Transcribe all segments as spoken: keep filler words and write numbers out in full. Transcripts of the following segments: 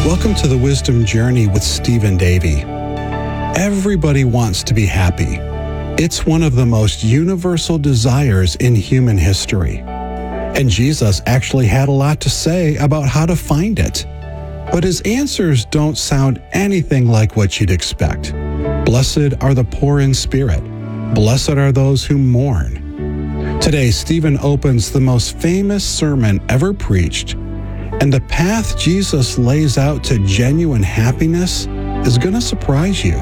Welcome to the Wisdom Journey with Stephen Davey. Everybody wants to be happy. It's one of the most universal desires in human history. And Jesus actually had a lot to say about how to find it. But his answers don't sound anything like what you'd expect. Blessed are the poor in spirit. Blessed are those who mourn. Today, Stephen opens the most famous sermon ever preached, and the path Jesus lays out to genuine happiness is going to surprise you.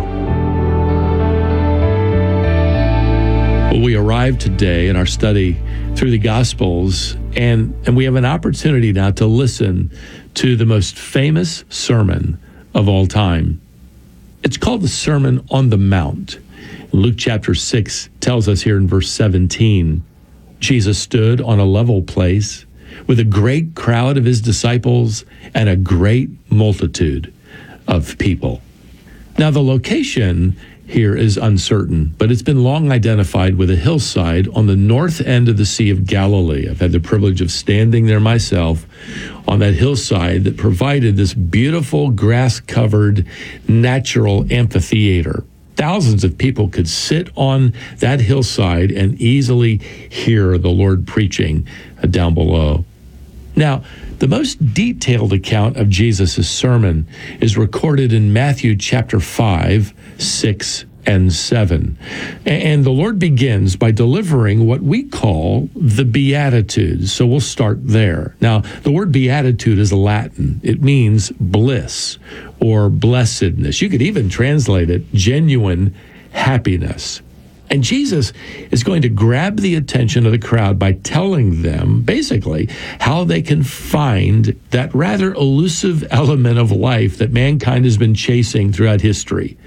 Well, we arrived today in our study through the Gospels, and, and we have an opportunity now to listen to the most famous sermon of all time. It's called the Sermon on the Mount. Luke chapter six tells us here in verse seventeen, Jesus stood on a level place with a great crowd of his disciples and a great multitude of people. Now, the location here is uncertain, but it's been long identified with a hillside on the north end of the Sea of Galilee. I've had the privilege of standing there myself on that hillside that provided this beautiful grass-covered natural amphitheater. Thousands of people could sit on that hillside and easily hear the Lord preaching down below. Now, the most detailed account of Jesus' sermon is recorded in Matthew chapter five, six, and seven. And the Lord begins by delivering what we call the Beatitudes. So we'll start there. Now, the word beatitude is Latin. It means bliss or blessedness. You could even translate it genuine happiness. And Jesus is going to grab the attention of the crowd by telling them, basically, how they can find that rather elusive element of life that mankind has been chasing throughout history,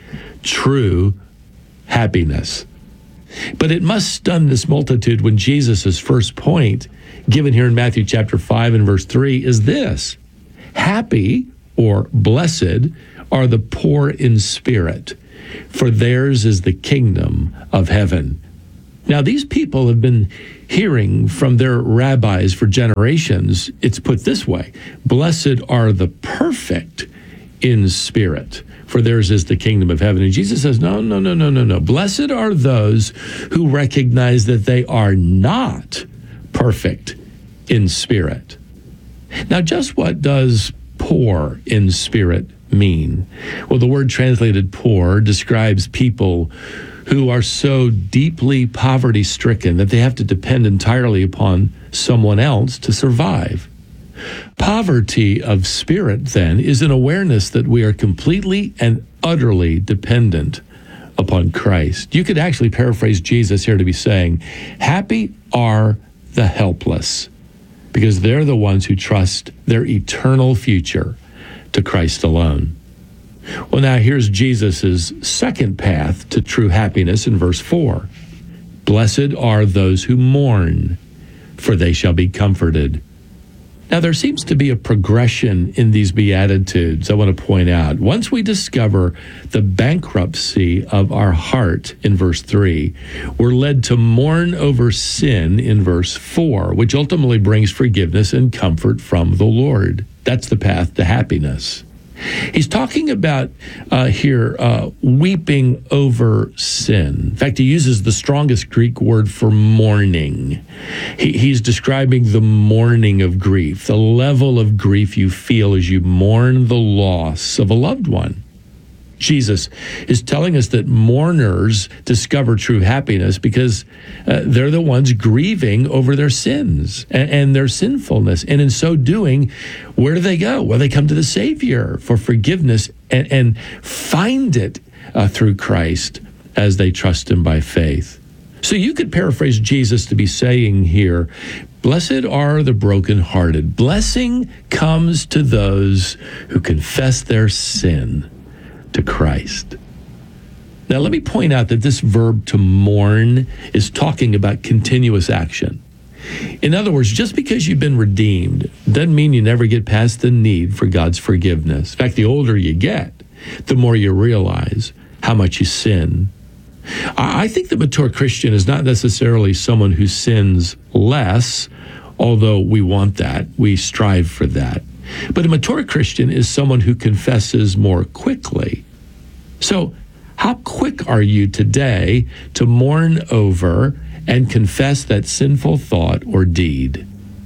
true happiness. But it must stun this multitude when Jesus' first point, given here in Matthew chapter five and verse three, is this: happy or blessed are the poor in spirit, for theirs is the kingdom of heaven. Now, these people have been hearing from their rabbis for generations. It's put this way: blessed are the perfect in spirit, for theirs is the kingdom of heaven. And Jesus says, no, no, no, no, no, no. Blessed are those who recognize that they are not perfect in spirit. Now, just what does poor in spirit mean? Well, the word translated poor describes people who are so deeply poverty-stricken that they have to depend entirely upon someone else to survive. Poverty of spirit, then, is an awareness that we are completely and utterly dependent upon Christ. You could actually paraphrase Jesus here to be saying, happy are the helpless, because they're the ones who trust their eternal future to Christ alone. Well, now here's Jesus' second path to true happiness in verse four. Blessed are those who mourn, for they shall be comforted. Now, there seems to be a progression in these Beatitudes I want to point out. Once we discover the bankruptcy of our heart in verse three, we're led to mourn over sin in verse four, which ultimately brings forgiveness and comfort from the Lord. That's the path to happiness. He's talking about uh, here uh, weeping over sin. In fact, he uses the strongest Greek word for mourning. He, he's describing the mourning of grief, the level of grief you feel as you mourn the loss of a loved one. Jesus is telling us that mourners discover true happiness because uh, they're the ones grieving over their sins and, and their sinfulness. And in so doing, where do they go? Well, they come to the Savior for forgiveness and, and find it uh, through Christ as they trust him by faith. So you could paraphrase Jesus to be saying here, blessed are the brokenhearted. Blessing comes to those who confess their sin to Christ. Now, let me point out that this verb to mourn is talking about continuous action. In other words, just because you've been redeemed doesn't mean you never get past the need for God's forgiveness. In fact, the older you get, the more you realize how much you sin. I think the mature Christian is not necessarily someone who sins less, although we want that, we strive for that. But a mature Christian is someone who confesses more quickly. So how quick are you today to mourn over and confess that sinful thought or deed?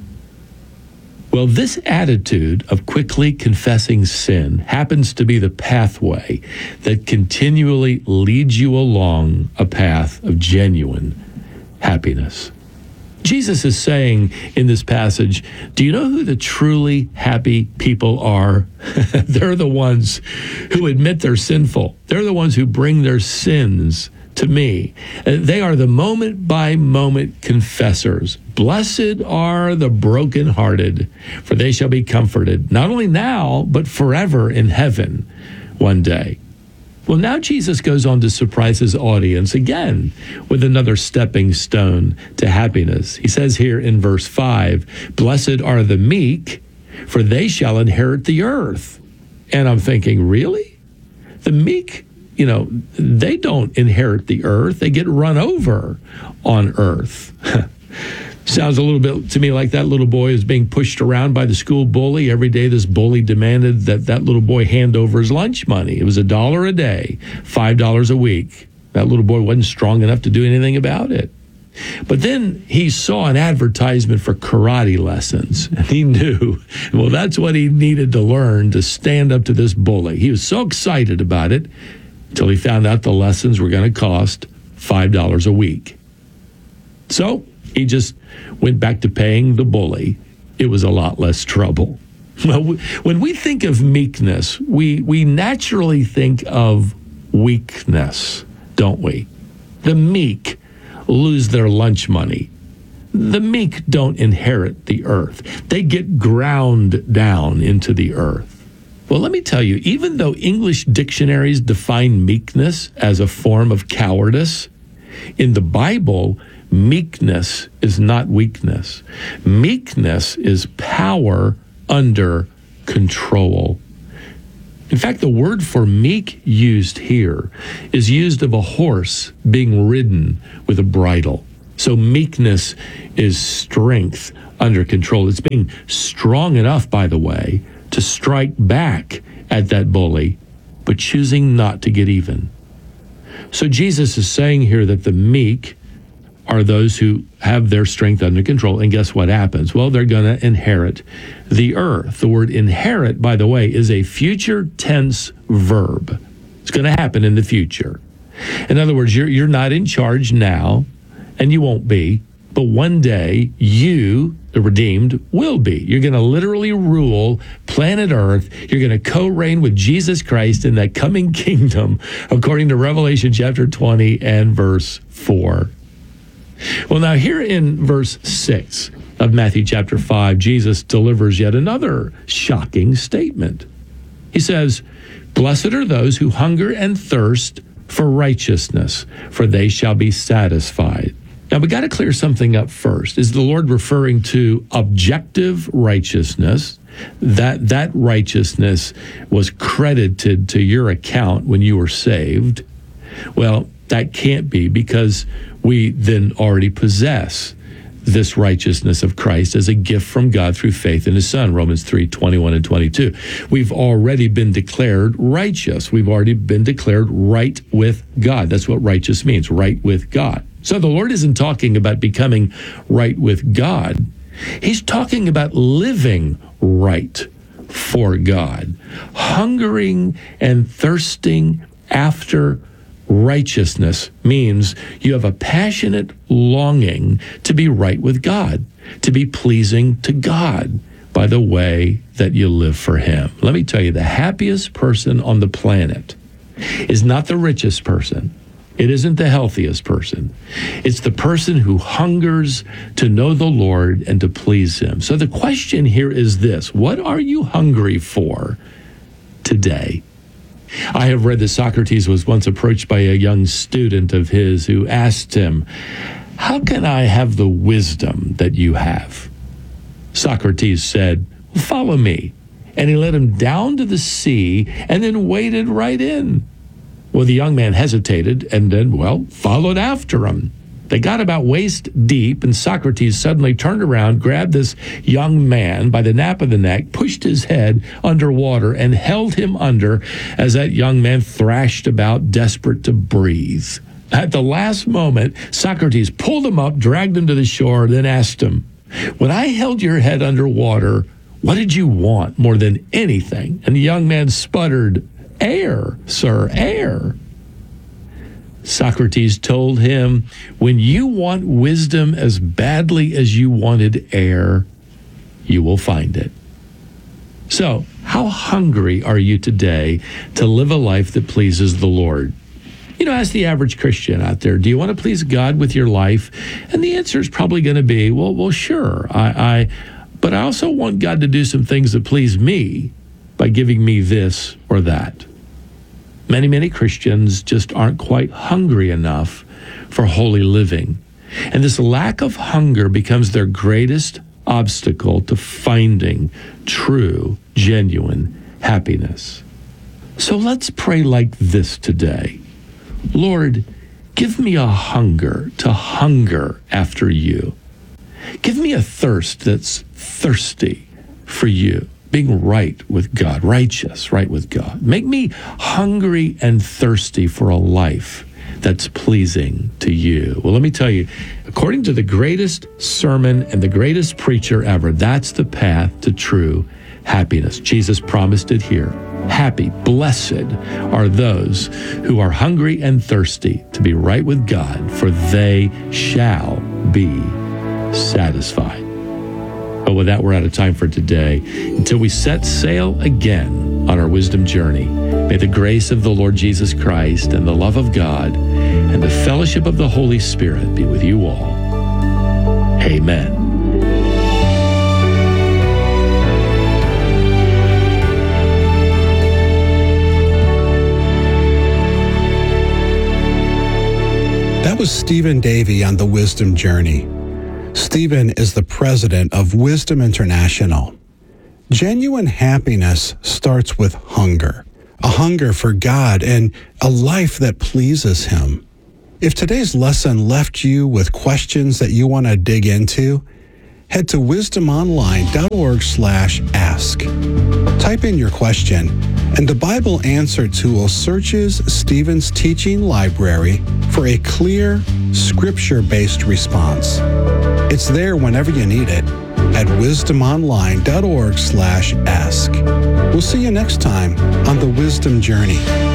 Well, this attitude of quickly confessing sin happens to be the pathway that continually leads you along a path of genuine happiness. Jesus is saying in this passage, do you know who the truly happy people are? They're the ones who admit they're sinful. They're the ones who bring their sins to me. They are the moment-by-moment confessors. Blessed are the brokenhearted, for they shall be comforted, not only now, but forever in heaven one day. Well, now Jesus goes on to surprise his audience again with another stepping stone to happiness. He says here in verse five, blessed are the meek, for they shall inherit the earth. And I'm thinking, really? The meek, you know, they don't inherit the earth. They get run over on earth. Sounds a little bit to me like that little boy is being pushed around by the school bully. Every day this bully demanded that that little boy hand over his lunch money. It was a dollar a day, five dollars a week. That little boy wasn't strong enough to do anything about it. But then he saw an advertisement for karate lessons, and he knew, well, that's what he needed to learn to stand up to this bully. He was so excited about it until he found out the lessons were going to cost five dollars a week. So he just went back to paying the bully. It was a lot less trouble. Well, when we think of meekness, we, we naturally think of weakness, don't we? The meek lose their lunch money. The meek don't inherit the earth. They get ground down into the earth. Well, let me tell you, even though English dictionaries define meekness as a form of cowardice, in the Bible, meekness is not weakness. Meekness is power under control. In fact, the word for meek used here is used of a horse being ridden with a bridle. So meekness is strength under control. It's being strong enough, by the way, to strike back at that bully, but choosing not to get even. So Jesus is saying here that the meek are those who have their strength under control. And guess what happens? Well, they're going to inherit the earth. The word inherit, by the way, is a future tense verb. It's going to happen in the future. In other words, you're, you're not in charge now, and you won't be, but one day you, the redeemed, will be. You're going to literally rule planet Earth. You're going to co-reign with Jesus Christ in that coming kingdom, according to Revelation chapter twenty and verse four. Well, now here in verse six of Matthew chapter five, Jesus delivers yet another shocking statement. He says, blessed are those who hunger and thirst for righteousness, for they shall be satisfied. Now, we got to clear something up first. Is the Lord referring to objective righteousness? That that righteousness was credited to your account when you were saved? Well, that can't be, because we then already possess this righteousness of Christ as a gift from God through faith in his Son, Romans three, twenty-one and twenty-two. We've already been declared righteous. We've already been declared right with God. That's what righteous means, right with God. So the Lord isn't talking about becoming right with God. He's talking about living right for God, hungering and thirsting after righteousness means you have a passionate longing to be right with God, to be pleasing to God by the way that you live for him. Let me tell you, the happiest person on the planet is not the richest person. It isn't the healthiest person. It's the person who hungers to know the Lord and to please him. So the question here is this: what are you hungry for today? I have read that Socrates was once approached by a young student of his who asked him, how can I have the wisdom that you have? Socrates said, follow me. And he led him down to the sea and then waded right in. Well, the young man hesitated and then, well, followed after him. They got about waist deep, and Socrates suddenly turned around, grabbed this young man by the nape of the neck, pushed his head underwater, and held him under as that young man thrashed about, desperate to breathe. At the last moment, Socrates pulled him up, dragged him to the shore, then asked him, "When I held your head underwater, what did you want more than anything?" And the young man sputtered, "Air, sir, air." Socrates told him, "When you want wisdom as badly as you wanted air, you will find it." So, how hungry are you today to live a life that pleases the Lord? You know, ask the average Christian out there, do you want to please God with your life? And the answer is probably going to be, well, well, sure. I, I, but I also want God to do some things that please me by giving me this or that. Many, many Christians just aren't quite hungry enough for holy living. And this lack of hunger becomes their greatest obstacle to finding true, genuine happiness. So let's pray like this today. Lord, give me a hunger to hunger after you. Give me a thirst that's thirsty for you, being right with God, righteous, right with God. Make me hungry and thirsty for a life that's pleasing to you. Well, let me tell you, according to the greatest sermon and the greatest preacher ever, that's the path to true happiness. Jesus promised it here. Happy, blessed are those who are hungry and thirsty to be right with God, for they shall be satisfied. But with that, we're out of time for today. Until we set sail again on our wisdom journey, may the grace of the Lord Jesus Christ and the love of God and the fellowship of the Holy Spirit be with you all. Amen. That was Stephen Davey on the Wisdom Journey. Stephen is the president of Wisdom International. Genuine happiness starts with hunger, a hunger for God and a life that pleases Him. If today's lesson left you with questions that you want to dig into, head to wisdomonline.org slash ask. Type in your question, and the Bible Answer tool searches Stephen's teaching library for a clear, scripture-based response. It's there whenever you need it at wisdomonline.org slash ask. We'll see you next time on the Wisdom Journey.